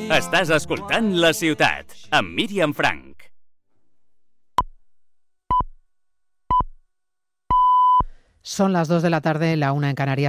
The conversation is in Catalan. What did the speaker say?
Estàs escoltant La Ciutat, amb Míriam Frank. Son las 2 de la tarde, la 1 en Canarias.